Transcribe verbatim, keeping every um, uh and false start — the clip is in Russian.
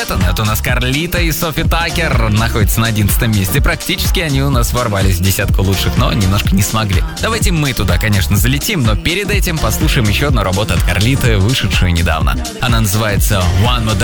это, это у нас Карлита и Софи Такер находятся на одиннадцатом месте. Практически они у нас ворвались в десятку лучших, но немножко не смогли. Давайте мы туда, конечно, залетим, но перед этим послушаем еще одну работу от Карлиты, вышедшую недавно. Она называется One More Day.